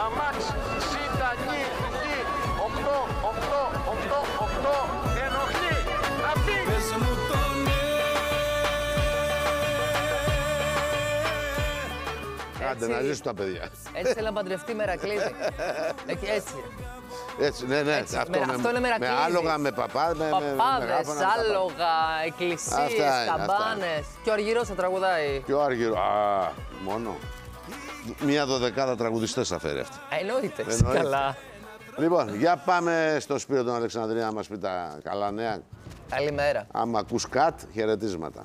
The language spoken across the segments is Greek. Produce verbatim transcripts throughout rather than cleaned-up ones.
αμάξ, σίτα, νι, νι, οκτώ, οκτώ, οκτώ, οκτώ, ενοχλεί, αυτή. Πες μου το ναι. Άντε να ζήσουν τα παιδιά. Έτσι θέλει να παντρευτεί Μερακλείδη. Έτσι. Έτσι, ναι, ναι. Έτσι, Αυτό, με, με, αυτό είναι Μερακλείδη. με άλογα, με παπά, με, παπάδες, με, με άλογα, εκκλησίες, καμπάνες. Και ο Αργυρός θα τραγουδάει. Και ο Αργυρός. Α, μόνο. Μία δωδεκάδα τραγουδιστές θα φέρει αυτή. Εννοείται, καλά. Λοιπόν, για πάμε στο Σπύρο τον Αλεξανδρία να μας πει τα καλά νέα. Καλημέρα. Άμα ακούς κατ, χαιρετίσματα.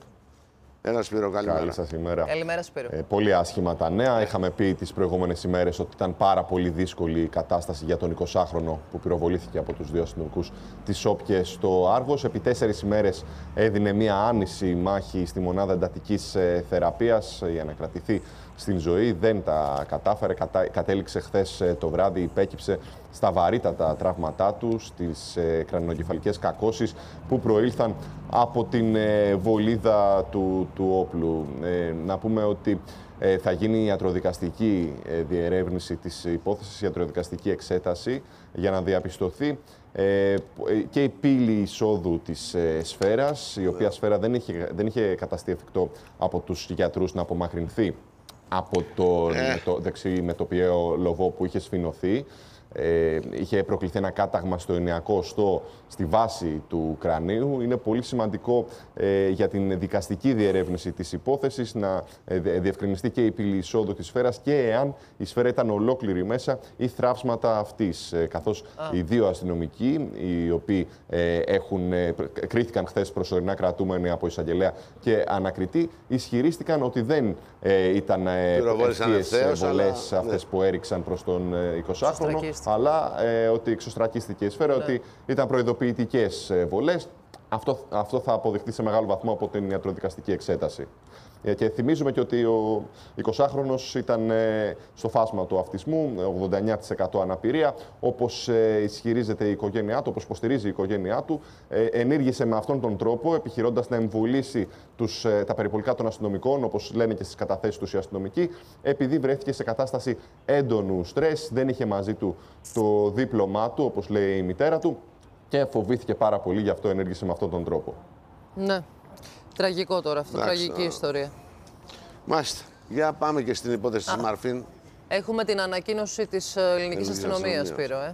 Έλα Σπύρο, καλημέρα. Καλή σας ημέρα. Καλημέρα Σπύρο. Ε, πολύ άσχημα τα νέα. Είχαμε πει τις προηγούμενες ημέρες ότι ήταν πάρα πολύ δύσκολη η κατάσταση για τον εικοσάχρονο που πυροβολήθηκε από τους δύο αστυνομικούς της Όπκες στο Άργος. Επί τέσσερις ημέρες έδινε μία άνηση μάχη στη μονάδα εντατικής θεραπείας για να κρατηθεί στην ζωή. Δεν τα κατάφερε. Κατα... Κατέληξε χθες το βράδυ, υπέκυψε στα βαρύτατα τραύματά του, στις ε, κρανιογκεφαλικές κακώσεις που προήλθαν από την ε, βολίδα του, του όπλου. Ε, να πούμε ότι ε, θα γίνει η ιατροδικαστική ε, διερεύνηση της υπόθεσης, η ιατροδικαστική εξέταση για να διαπιστωθεί ε, και η πύλη εισόδου της ε, σφαίρας, η οποία σφαίρα δεν είχε, δεν είχε καταστεί εφικτό από τους γιατρούς να απομακρυνθεί από το, ε. το δεξί μετωπιαίο λοβό που είχε σφινωθεί. Ε, είχε προκληθεί ένα κάταγμα στο ηνιακό οστό στη βάση του κρανίου. Είναι πολύ σημαντικό ε, για την δικαστική διερεύνηση της υπόθεσης να ε, διευκρινιστεί και η πύλη εισόδου της σφαίρας και εάν η σφαίρα ήταν ολόκληρη μέσα ή θράψματα αυτής. Ε, καθώς ah. οι δύο αστυνομικοί, οι οποίοι ε, έχουν, ε, κρίθηκαν χθες προσωρινά κρατούμενοι από εισαγγελέα και ανακριτή, ισχυρίστηκαν ότι δεν ε, ήταν ε, ευθείες βολές αλλά... αυτές που έριξαν προς τον ε, εικοσάχρονο. Αλλά ε, ότι εξωστρακίστηκε η σφαίρα, ναι. ότι ήταν προειδοποιητικές ε, βολές. Αυτό, αυτό θα αποδειχθεί σε μεγάλο βαθμό από την ιατροδικαστική εξέταση. Ε, και θυμίζουμε και ότι ο εικοσάχρονος ήταν ε, στο φάσμα του αυτισμού, ογδόντα εννέα τοις εκατό αναπηρία. Όπως ε, ισχυρίζεται η οικογένειά του, όπως υποστηρίζει η οικογένειά του, ε, ενήργησε με αυτόν τον τρόπο, επιχειρώντας να εμβολήσει τους, ε, τα περιπολικά των αστυνομικών, όπως λένε και στις καταθέσεις τους οι αστυνομικοί, επειδή βρέθηκε σε κατάσταση έντονου στρες, δεν είχε μαζί του το δίπλωμά του, όπως λέει η μητέρα του, και φοβήθηκε πάρα πολύ, γι' αυτό ενέργησε με αυτόν τον τρόπο. Ναι. Τραγικό τώρα αυτό, Εντάξει, τραγική α... ιστορία. Μάλιστα. Για πάμε και στην υπόθεση της Μαρφίν. Έχουμε την ανακοίνωση της ελληνικής αστυνομίας, Σπύρο, ε.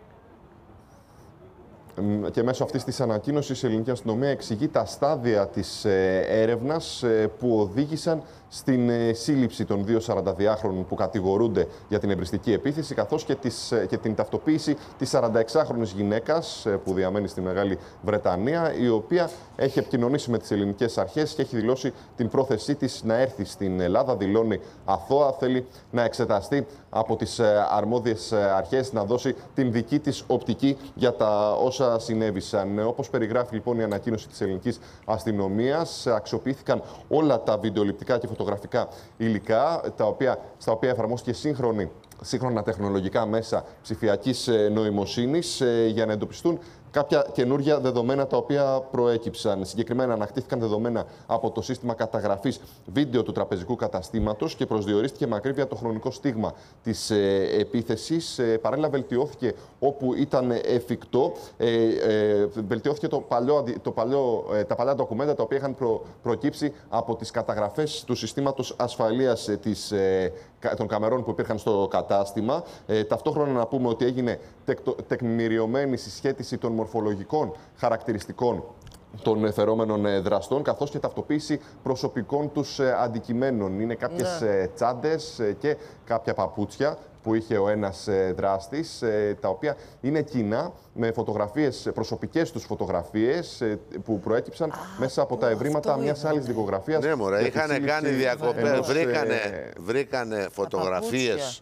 Και μέσω αυτής της ανακοίνωσης η ελληνική αστυνομία εξηγεί τα στάδια της έρευνας που οδήγησαν στην σύλληψη των δύο σαρανταδυάχρονων που κατηγορούνται για την εμπριστική επίθεση, καθώς και, της, και την ταυτοποίηση της σαρανταεξάχρονης γυναίκας που διαμένει στη Μεγάλη Βρετανία, η οποία έχει επικοινωνήσει με τις ελληνικές αρχές και έχει δηλώσει την πρόθεσή της να έρθει στην Ελλάδα. Δηλώνει αθώα, θέλει να εξεταστεί από τις αρμόδιες αρχές, να δώσει την δική της οπτική για τα όσα συνέβησαν. Όπως περιγράφει λοιπόν η ανακοίνωση της ελληνικής αστυνομίας, αξιοποιήθηκαν όλα τα βιντεοληπτικά και φωτογραφικά υλικά, τα οποία, στα οποία εφαρμόστηκε σύγχρονη, σύγχρονα τεχνολογικά μέσα ψηφιακής νοημοσύνης για να εντοπιστούν κάποια καινούργια δεδομένα τα οποία προέκυψαν. Συγκεκριμένα ανακτήθηκαν δεδομένα από το σύστημα καταγραφής βίντεο του τραπεζικού καταστήματος και προσδιορίστηκε με ακρίβεια το χρονικό στίγμα της ε, επίθεσης. Ε, παράλληλα βελτιώθηκε όπου ήταν εφικτό, ε, ε, βελτιώθηκε το παλιό, το παλιό, ε, τα παλιά ντοκουμέντα τα οποία είχαν προ, προκύψει από τις καταγραφές του συστήματος ασφαλείας ε, της, ε, των καμερών που υπήρχαν στο κατάστημα. Ε, ταυτόχρονα να πούμε ότι έγινε τεκμηριωμένη συσχέτιση των μορφολογικών χαρακτηριστικών των φερόμενων δραστών, καθώς και ταυτοποίηση προσωπικών τους αντικειμένων. Είναι κάποιες ναι. τσάντες και κάποια παπούτσια που είχε ο ένας δράστης, τα οποία είναι κοινά με φωτογραφίες, προσωπικές τους φωτογραφίες που προέκυψαν Α, μέσα από τα ευρήματα μιας άλλης δικογραφίας. Ναι, μωρέ, είχαν κάνει διακοπές, βρήκανε, βρήκανε φωτογραφίες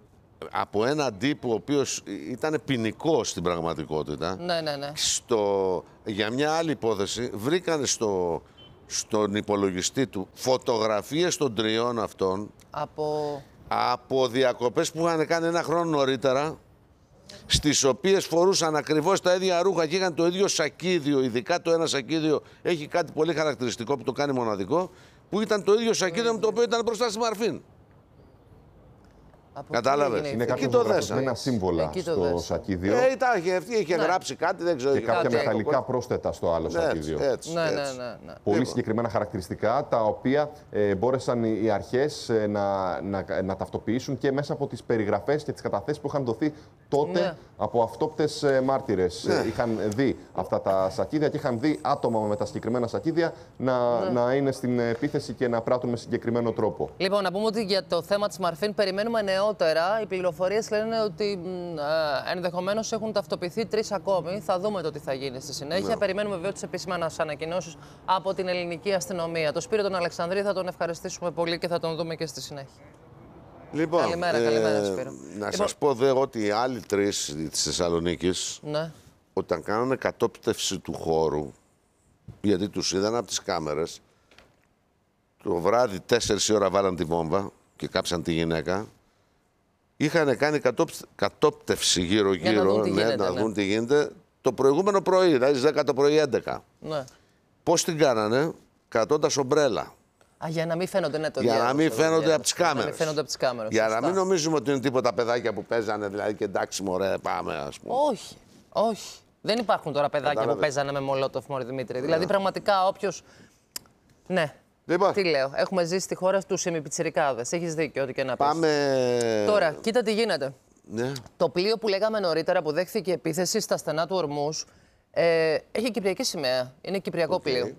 από έναν τύπο ο οποίος ήταν ποινικός στην πραγματικότητα. Ναι, ναι, ναι. Στο, για μια άλλη υπόθεση βρήκανε στο, στον υπολογιστή του φωτογραφίες των τριών αυτών από, από διακοπές που είχαν κάνει ένα χρόνο νωρίτερα, στις οποίες φορούσαν ακριβώς τα ίδια ρούχα και είχαν το ίδιο σακίδιο. Ειδικά το ένα σακίδιο έχει κάτι πολύ χαρακτηριστικό που το κάνει μοναδικό, που ήταν το ίδιο σακίδιο mm. με το οποίο ήταν μπροστά στη Μαρφίν. Κατάλαβες. Είναι Εκεί κάποια το φωτογραφισμένα δέσανε. σύμβολα Εκεί το στο δέσανε. σακίδιο. Ε, ήταν, αυτή είχε Ναι. γράψει κάτι, δεν ξέρω. Και κάποια κάτι μεταλλικά άλλο. πρόσθετα στο άλλο Ναι, σακίδιο. έτσι, έτσι, Ναι, ναι, έτσι. ναι, ναι. Πολύ Λοιπόν. συγκεκριμένα χαρακτηριστικά, τα οποία ε, μπόρεσαν οι, οι αρχές ε, να, να, να ταυτοποιήσουν και μέσα από τις περιγραφές και τις καταθέσεις που είχαν δοθεί τότε Ναι. από αυτόπτες ε, μάρτυρες. Ναι. Ε, είχαν δει αυτά τα σακίδια και είχαν δει άτομα με τα συγκεκριμένα σακίδια να, Ναι. να είναι στην επίθεση και να πράττουν με συγκεκριμένο τρόπο. Λοιπόν, να πούμε ότι για το θέμα της Μαρφίν περιμένουμε νεότερα. Οι πληροφορίες λένε ότι ε, ενδεχομένως έχουν ταυτοποιηθεί τρεις ακόμη. Θα δούμε το τι θα γίνει στη συνέχεια. Ναι. Περιμένουμε βέβαια τις επίσημες ανακοινώσεις από την ελληνική αστυνομία. Το Σπύρο τον Αλεξανδρή θα τον ευχαριστήσουμε πολύ και θα τον δούμε και στη συνέχεια. Λοιπόν, Καλημέρα, καλημέρα, Σπύρο. να Λοιπόν- σας πω δε ότι οι άλλοι τρεις της Θεσσαλονίκης, Ναι. όταν κάνανε κατόπτευση του χώρου, γιατί τους είδαν από τις κάμερες, το βράδυ τέσσερις η ώρα βάλαν τη βόμβα και κάψαν τη γυναίκα, είχαν κάνει κατόπ- κατόπτευση γύρω-γύρω, δουν τι ναι, γίνεται, να ναι. δουν τι γίνεται, το προηγούμενο πρωί, δηλαδή στις δέκα το πρωί έντεκα. Ναι. Πώς την κάνανε, κρατώντας ομπρέλα. Α, για να μην φαίνονται, ναι, το Για να διάβασα, μην το φαίνονται διάβασα. από τις Για να κάμερες. μην φαίνονται από τις κάμερες. Για να σωστά. μην νομίζουμε ότι είναι τίποτα παιδάκια που παίζανε, δηλαδή και εντάξει, μωρέ, πάμε, ας πούμε. Όχι, όχι. Δεν υπάρχουν τώρα παιδάκια που Κατάλαβες. παίζανε με Μολότοφ, Μωρή Δημήτρη. Δηλαδή, πραγματικά όποιο. Ναι. Λοιπόν, Τι λέω, έχουμε ζήσει στη χώρα του σεμιπιτσιρικάδες. Έχεις δίκιο, ό,τι και να πεις. πάμε. Τώρα, κοίτα τι γίνεται. Ναι. Το πλοίο που λέγαμε νωρίτερα που δέχθηκε επίθεση στα στενά του Ορμούς ε, έχει κυπριακή σημαία. Είναι κυπριακό Οκ. πλοίο.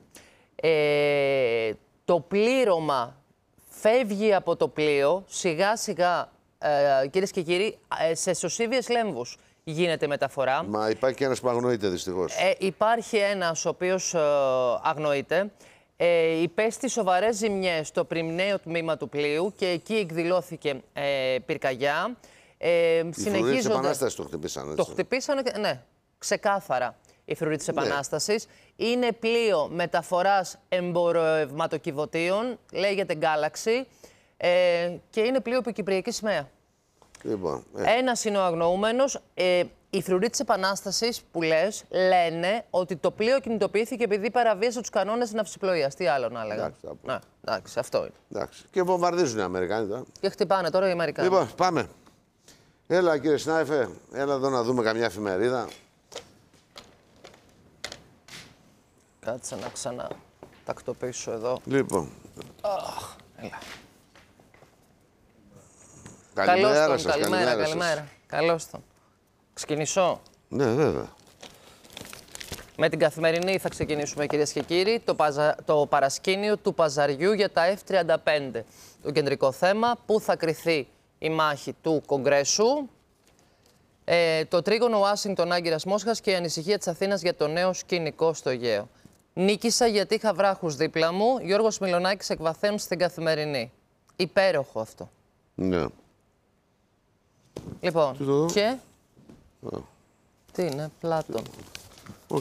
Ε, το πλήρωμα φεύγει από το πλοίο σιγά σιγά, ε, κυρίες και κύριοι, ε, σε σωσίβιες λέμβους γίνεται μεταφορά. Μα υπάρχει και ένας που αγνοείται δυστυχώς. Ε, υπάρχει ένας ο οποίος ε, αγνοείται. Ε, υπέστη σοβαρές ζημιές στο πριμνέο τμήμα του πλοίου και εκεί εκδηλώθηκε ε, πυρκαγιά. Ε, Οι φρουροί της συνεχίζονται... Επανάστασης το χτυπήσανε. Το έτσι. χτυπήσανε, και- ναι, ξεκάθαρα οι φρουροί της Επανάστασης. Είναι πλοίο μεταφοράς εμπορευματοκιβωτίων, λέγεται Galaxy, ε, και είναι πλοίο που κυπριακή σημαία. Λοιπόν, ε, Ένας είναι ο αγνοούμενος. Ε, οι φρουροί της Επανάστασης που λες λένε ότι το πλοίο κινητοποιήθηκε επειδή παραβίασε τους κανόνες ναυσιπλοείας. Τι άλλο να έλεγα. Εντάξει, θα πω. Ναι, εντάξει, αυτό είναι. εντάξει. Και βομβαρδίζουν οι Αμερικάνοι τώρα. Και χτυπάνε τώρα οι Αμερικάνοι. Λοιπόν, πάμε. Έλα κύριε Σνάιφε, έλα εδώ να δούμε καμιά εφημερίδα. Κάτσε να ξανά τακτοποιήσω εδώ. Λοιπόν. Έλα. Καλημέρα Καλώς σας, τον, καλημέρα, καλημέρα σας. καλημέρα. Καλώς τον. Ξεκινήσω. Ναι, βέβαια. Με την Καθημερινή θα ξεκινήσουμε, κυρίες και κύριοι, το, παζα... το παρασκήνιο του παζαριού για τα εφ τριάντα πέντε. Το κεντρικό θέμα, πού θα κριθεί η μάχη του Κογκρέσου, ε, το τρίγωνο Ουάσιγκτον Άγκυρας Μόσχας και η ανησυχία της Αθήνας για το νέο σκηνικό στο Αιγαίο. Νίκησα γιατί είχα βράχους δίπλα μου, Γιώργος Μιλονάκης εκβαθαίνουν στην Καθημερινή. Υπέροχο αυτό. Ναι. Λοιπόν, Τι το δω? και... Τι είναι, Πλάτων. Οκ.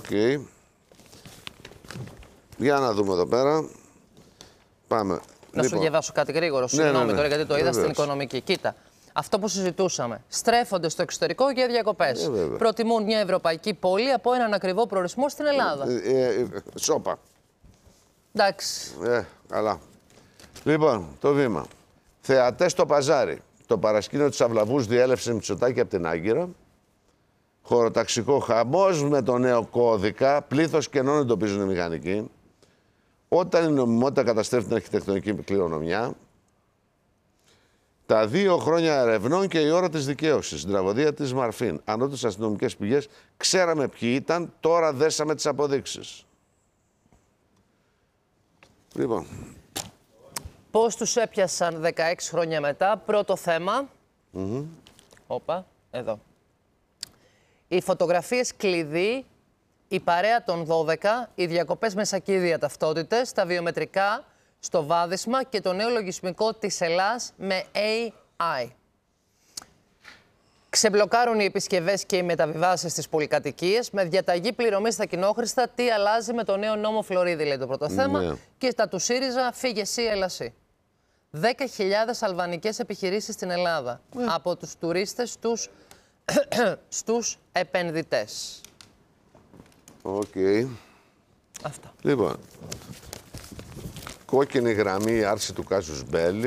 Για να δούμε εδώ πέρα. Πάμε. Να σου διαβάσω κάτι γρήγορο, συγγνώμη ναι, ναι. τώρα, γιατί το είδα στην Βεβαίως. οικονομική. Κοίτα, αυτό που συζητούσαμε. Στρέφονται στο εξωτερικό για διακοπές. Ε, βέβαια. Προτιμούν μια ευρωπαϊκή πόλη από έναν ακριβό προορισμό στην Ελλάδα. Ε, ε, ε, σόπα. Εντάξει. Ε, καλά. Λοιπόν, το βήμα. Θεατές στο παζάρι. Το παρασκήνιο της Αυλαβούς διέλευσε Μητσοτάκη από την Άγκυρα. Χωροταξικό χαμός με το νέο κώδικα. Πλήθος κενών εντοπίζουν οι μηχανικοί. Όταν η νομιμότητα καταστρέφει την αρχιτεκτονική κληρονομιά. Τα δύο χρόνια ερευνών και η ώρα της δικαίωσης. Στην τραγωδία της Μαρφίν. Ανώτατες αστυνομικές πηγές. Ξέραμε ποιοι ήταν, τώρα δέσαμε τις αποδείξεις. Λοιπόν. Πώς τους έπιασαν δεκαέξι χρόνια μετά, πρώτο θέμα. Mm-hmm. Όπα, εδώ. Οι φωτογραφίες κλειδί, η παρέα των δώδεκα, οι διακοπές με σακίδια ταυτότητες, τα βιομετρικά στο βάδισμα και το νέο λογισμικό της Ελλάς με έι άι. Ξεμπλοκάρουν οι επισκευές και οι μεταβιβάσεις στις πολυκατοικίες με διαταγή πληρωμής στα κοινόχρηστα. Τι αλλάζει με το νέο νόμο Φλωρίδη, λέει το πρώτο θέμα. Ναι. Και στα του ΣΥΡΙΖΑ, φύγε εσύ, έλα εσύ. δέκα χιλιάδες αλβανικές επιχειρήσεις στην Ελλάδα. Από τους τουρίστες στους, στους επενδυτές. Οκ. Αυτά. Λοιπόν. Κόκκινη γραμμή, η άρση του Κάζους Μπέλη.